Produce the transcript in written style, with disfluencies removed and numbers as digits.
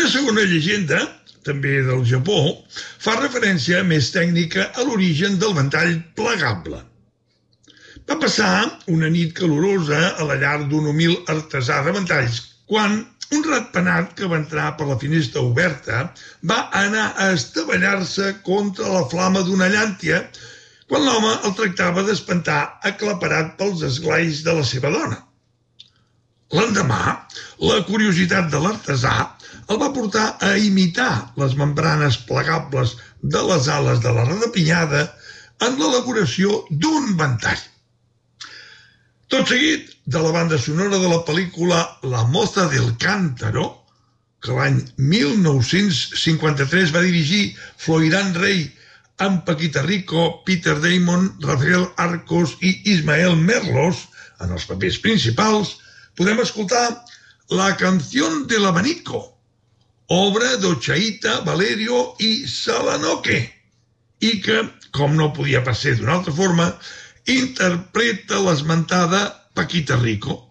Una segona llegenda, també del Japó, fa referència més tècnica a l'origen del ventall plegable. Va passar una nit calorosa a la llar d'un humil artesà de ventalls, quan un ratpenat que va entrar per la finestra oberta va anar a estavellar-se contra la flama d'una llàntia quan l'home el tractava d'espantar aclaparat pels esglais de la seva dona. L'endemà, la curiositat de l'artesà el va portar a imitar les membranes plegables de les ales de la ratapinyada en l'elaboració d'un ventall. Tot seguit, de la banda sonora de la pel·lícula La moza del cántaro, que l'any 1953 va dirigir Floirán Rey amb Paquita Rico, Peter Damon, Rafael Arcos i Ismael Merlos en els papers principals, podem escoltar La canción del abanico, obra d'Ochaita, Valerio i Salanoque, i que, com no podia ser d'una altra forma, interpreta l'esmentada Paquita Rico.